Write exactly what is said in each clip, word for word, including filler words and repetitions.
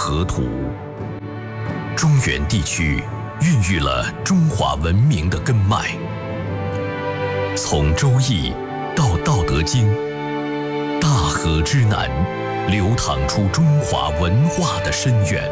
河图。中原地区孕育了中华文明的根脉，从《周易》到《道德经》，大河之南流淌出中华文化的深渊。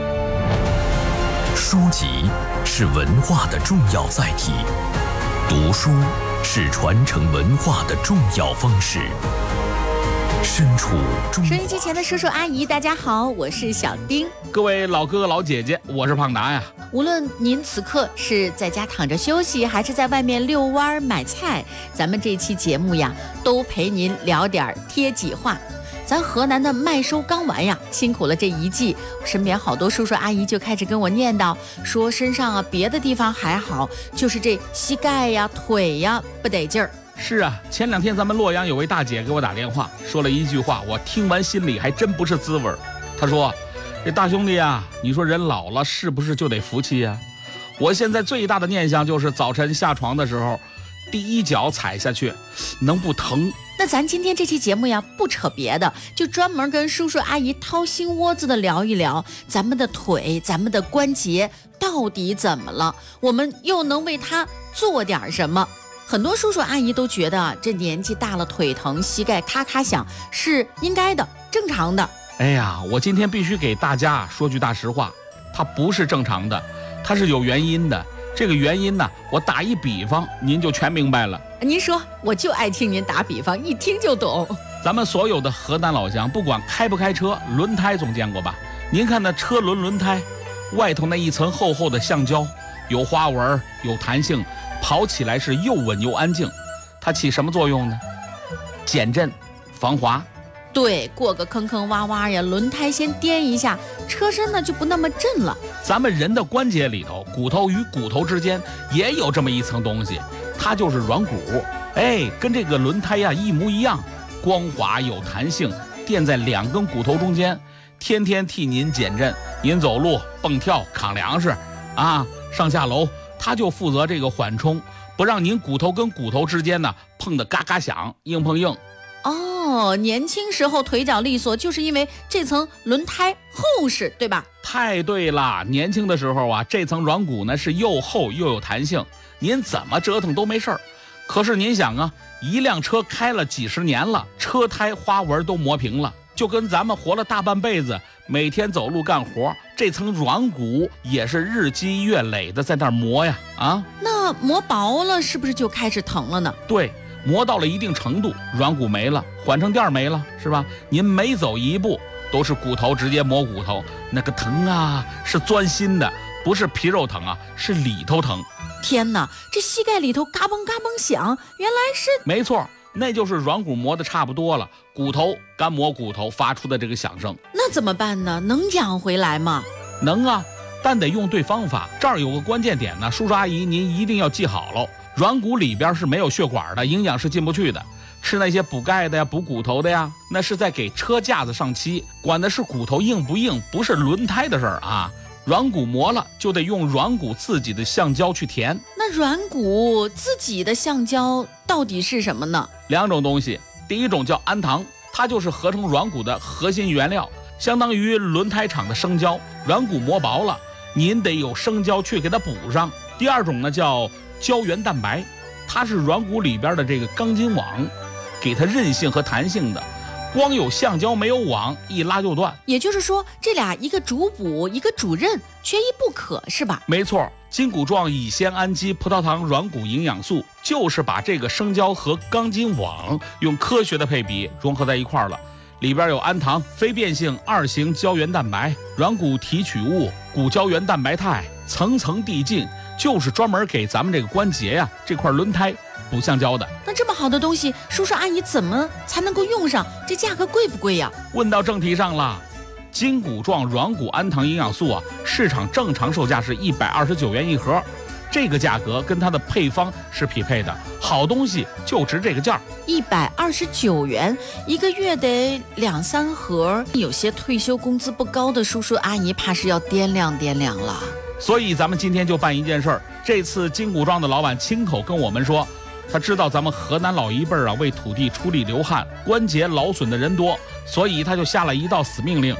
书籍是文化的重要载体，读书是传承文化的重要方式。身处中华， 收音机前的叔叔阿姨，大家好，我是小丁。 各位老哥哥老姐姐，我是胖达呀。 无论您此刻是在家躺着休息，还是在外面遛弯买菜，咱们这期节目呀，都陪您聊点贴己话。咱河南的麦收刚完呀，辛苦了这一季，身边好多叔叔阿姨就开始跟我念叨，说身上啊别的地方还好，就是这膝盖呀、腿呀不得劲儿。 是啊，前两天咱们洛阳有位大姐给我打电话，说了一句话，我听完心里还真不是滋味。她说：“这大兄弟啊，你说人老了是不是就得服气呀？我现在最大的念想就是早晨下床的时候，第一脚踩下去，能不疼？” 那咱今天这期节目呀，不扯别的，就专门跟叔叔阿姨掏心窝子的聊一聊咱们的腿、咱们的关节到底怎么了，我们又能为它做点什么。很多叔叔阿姨都觉得这年纪大了腿疼膝盖咔咔响是应该的正常的。 哎呀，我今天必须给大家说句大实话，它不是正常的，它是有原因的。这个原因呢，我打一比方您就全明白了。 您说，我就爱听您打比方，一听就懂。 咱们所有的河南老乡，不管开不开车，轮胎总见过吧？您看那车轮轮胎外头那一层厚厚的橡胶，有花纹有弹性，跑起来是又稳又安静。它起什么作用呢？减震防滑。 对，过个坑坑洼洼呀，轮胎先颠一下，车身呢就不那么震了。 咱们人的关节里头，骨头与骨头之间也有这么一层东西，它就是软骨。哎，跟这个轮胎呀一模一样，光滑有弹性，垫在两根骨头中间，天天替您减震。您走路蹦跳扛粮食啊，上下楼，它就负责这个缓冲，不让您骨头跟骨头之间呢碰得嘎嘎响，硬碰硬。 哦，年轻时候腿脚利索，就是因为这层轮胎厚实，对吧？ 太对了，年轻的时候啊，这层软骨呢是又厚又有弹性，您怎么折腾都没事儿。可是您想啊，一辆车开了几十年了，车胎花纹都磨平了，就跟咱们活了大半辈子，每天走路干活，这层软骨也是日积月累的在那儿磨呀啊。 那磨薄了是不是就开始疼了呢？ 对，磨到了一定程度，软骨没了，缓冲垫没了，是吧？您每走一步都是骨头直接磨骨头，那个疼啊，是钻心的，不是皮肉疼啊，是里头疼。 天哪，这膝盖里头嘎嘣嘎嘣响，原来是…… 没错，那就是软骨磨得差不多了，骨头干磨骨头发出的这个响声。 那怎么办呢？能养回来吗？ 能啊，但得用对方法。这儿有个关键点呢，叔叔阿姨您一定要记好了。软骨里边是没有血管的，营养是进不去的。吃那些补钙的呀、补骨头的呀，那是在给车架子上漆，管的是骨头硬不硬，不是轮胎的事儿啊。软骨磨了，就得用软骨自己的橡胶去填。 那软骨自己的橡胶到底是什么呢？ 两种东西，第一种叫氨糖，它就是合成软骨的核心原料，相当于轮胎厂的生胶。软骨磨薄了，您得有生胶去给它补上。第二种呢叫胶原蛋白，它是软骨里边的这个钢筋网，给它韧性和弹性的。光有橡胶没有网，一拉就断。 也就是说，这俩一个主补，一个主韧，缺一不可，是吧？ 没错，筋骨状乙酰氨基葡萄糖软骨营养素就是把这个生胶和钢筋网用科学的配比融合在一块儿了。里边有氨糖、非变性二型胶原蛋白、软骨提取物、骨胶原蛋白肽，层层递进，就是专门给咱们这个关节呀、啊、这块轮胎补橡胶的。 那这么好的东西，叔叔阿姨怎么才能够用上？这价格贵不贵呀？ 问到正题上了，筋骨状软骨氨糖营养素啊，市场正常售价是一百二十九元一盒，这个价格跟它的配方是匹配的，好东西就值这个价。 一百二十九元，一个月得两三盒，有些退休工资不高的叔叔阿姨，怕是要掂量掂量了。 所以咱们今天就办一件事儿，这次筋骨状的老板亲口跟我们说，他知道咱们河南老一辈啊为土地出力流汗，关节劳损的人多，所以他就下了一道死命令，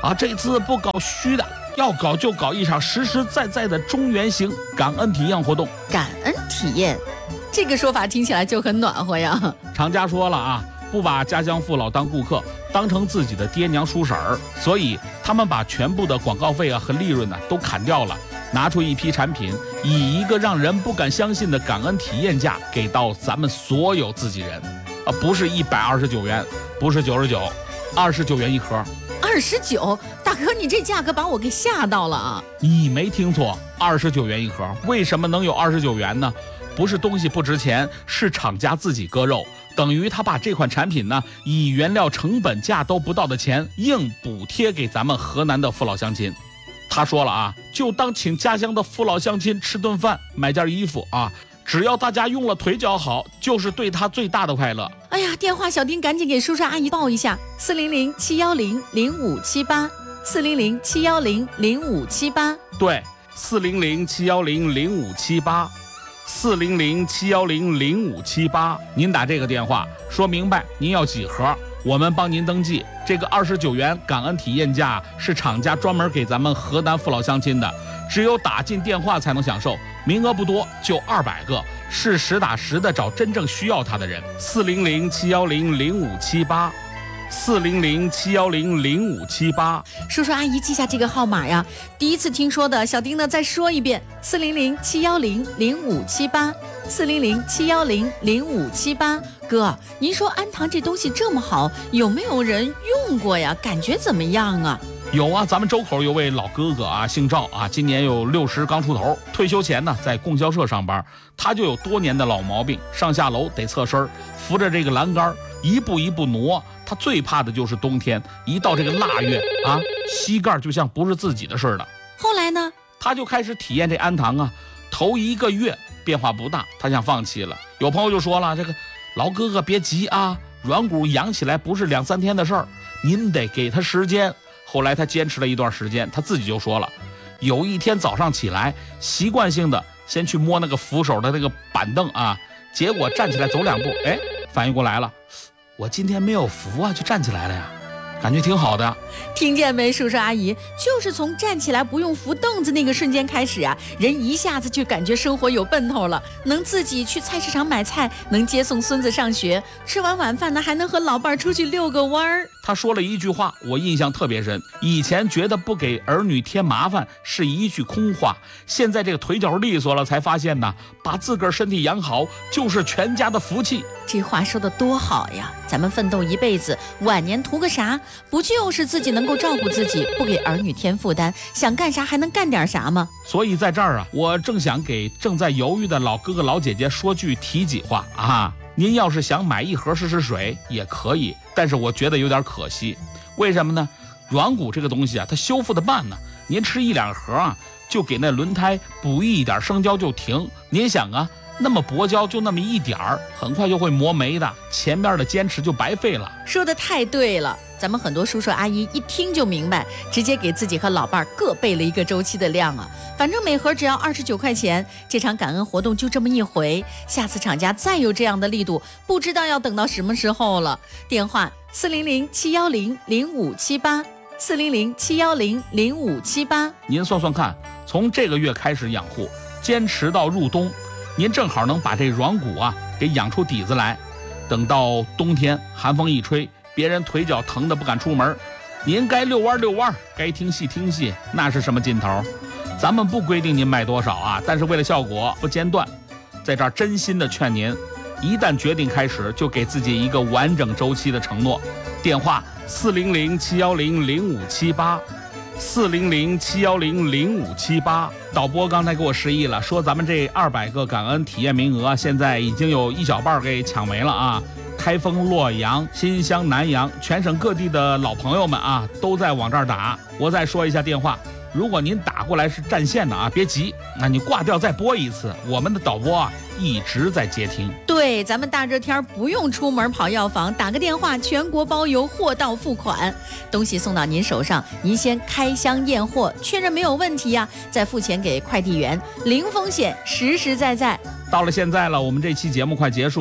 啊，这次不搞虚的，要搞就搞一场实实在在的中原行感恩体验活动。 感恩体验，这个说法听起来就很暖和呀。 厂家说了啊，不把家乡父老当顾客，当成自己的爹娘叔婶儿，所以他们把全部的广告费啊和利润呢、啊、都砍掉了，拿出一批产品，以一个让人不敢相信的感恩体验价给到咱们所有自己人，啊，不是一百二十九元，不是九十九，二十九元一盒。 二十九，大哥，你这价格把我给吓到了啊！ 你没听错，二十九元一盒。为什么能有二十九元呢？不是东西不值钱，是厂家自己割肉，等于他把这款产品呢，以原料成本价都不到的钱，硬补贴给咱们河南的父老乡亲。他说了啊，就当请家乡的父老乡亲吃顿饭，买件衣服啊，只要大家用了腿脚好，就是对他最大的快乐。 哎呀，电话小丁赶紧给叔叔阿姨报一下，四零零七幺零零五七八，四零零七幺零零五七八。 对，四零零七幺零零五七八，四零零七幺零零五七八。您打这个电话，说明白您要几盒，我们帮您登记。这个二十九元感恩体验价是厂家专门给咱们河南父老乡亲的，只有打进电话才能享受，名额不多，就二百个，是实打实的找真正需要它的人。四零零七幺零零五七八，四零零七幺零零五七八。 叔叔阿姨记下这个号码呀，第一次听说的，小丁呢再说一遍，四零零七幺零零五七八，四零零七幺零零五七八。哥，您说安糖这东西这么好，有没有人用过呀？感觉怎么样啊？ 有啊，咱们周口有位老哥哥啊，姓赵啊，今年有六十刚出头，退休前呢在供销社上班，他就有多年的老毛病，上下楼得侧身，扶着这个栏杆一步一步挪。他最怕的就是冬天，一到这个腊月啊，膝盖就像不是自己的似的。 后来呢， 他就开始体验这安糖啊，头一个月变化不大，他想放弃了。有朋友就说了，这个老哥哥别急啊，软骨养起来不是两三天的事儿，您得给他时间。后来他坚持了一段时间，他自己就说了，有一天早上起来，习惯性的先去摸那个扶手的那个板凳啊，结果站起来走两步，哎，反应过来了，我今天没有扶啊，就站起来了呀，感觉挺好的。 听见没，叔叔阿姨，就是从站起来不用扶凳子那个瞬间开始啊，人一下子就感觉生活有奔头了，能自己去菜市场买菜，能接送孙子上学，吃完晚饭呢还能和老伴儿出去遛个弯儿。 他说了一句话，我印象特别深，以前觉得不给儿女添麻烦是一句空话，现在这个腿脚利索了，才发现呢，把自个儿身体养好就是全家的福气。 这话说的多好呀，咱们奋斗一辈子，晚年图个啥？不就是自己能够照顾自己，不给儿女添负担，想干啥还能干点啥吗？ 所以在这儿啊，我正想给正在犹豫的老哥哥老姐姐说句提己话啊，您要是想买一盒试试水也可以，但是我觉得有点可惜。为什么呢？软骨这个东西啊，它修复的慢呢，您吃一两盒啊，就给那轮胎补一点生胶就停。您想啊，那么薄胶就那么一点儿，很快就会磨没的，前面的坚持就白费了。 说的太对了，咱们很多叔叔阿姨一听就明白，直接给自己和老伴儿各备了一个周期的量啊。反正每盒只要二十九块钱，这场感恩活动就这么一回，下次厂家再有这样的力度，不知道要等到什么时候了。电话四零零七幺零零五七八，四零零七幺零零五七八。 您算算看，从这个月开始养护，坚持到入冬，您正好能把这软骨啊给养出底子来。等到冬天寒风一吹，别人腿脚疼得不敢出门，您该遛弯遛弯，该听戏听戏，那是什么劲头？咱们不规定您卖多少啊，但是为了效果不间断，在这儿真心的劝您，一旦决定开始，就给自己一个完整周期的承诺。电话四零零七幺零零五七八，四零零七幺零零五七八。导播刚才给我示意了，说咱们这二百个感恩体验名额，现在已经有一小半给抢没了啊！开封、洛阳、新乡、南阳，全省各地的老朋友们啊，都在往这儿打。我再说一下电话，如果您打过来是占线的啊，别急，那你挂掉再拨一次，我们的导播啊一直在接听。 对，咱们大热天不用出门跑药房，打个电话，全国包邮，货到付款，东西送到您手上，您先开箱验货，确认没有问题呀、啊，再付钱给快递员，零风险，实实在在。 到了现在了，我们这期节目快结束了，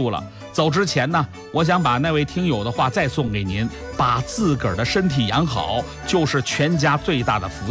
走之前呢，我想把那位听友的话再送给您：把自个儿的身体养好，就是全家最大的福气。